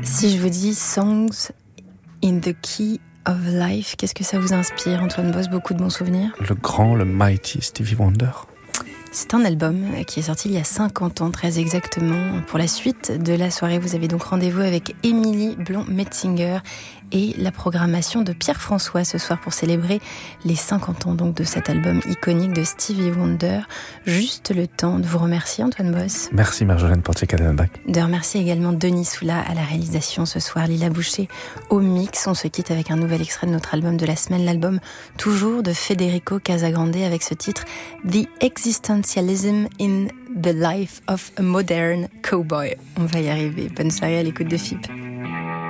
Si je vous dis Songs in the Key of Life, qu'est-ce que ça vous inspire, Antoine Boss? Beaucoup de bons souvenirs? Le grand, le mighty Stevie Wonder. C'est un album qui est sorti il y a 50 ans, très exactement. Pour la suite de la soirée, vous avez donc rendez-vous avec Émilie Blond-Metzinger et la programmation de Pierre François ce soir pour célébrer les 50 ans donc de cet album iconique de Stevie Wonder. Juste le temps de vous remercier, Antoine Boss. Merci Marjolaine Portier-Cadenbach. De remercier également Denis Soula à la réalisation ce soir, Lila Boucher au mix. On se quitte avec un nouvel extrait de notre album de la semaine, l'album toujours de Federico Casagrande avec ce titre The Existentialism in the Life of a Modern Cowboy. On va y arriver. Bonne soirée à l'écoute de FIP.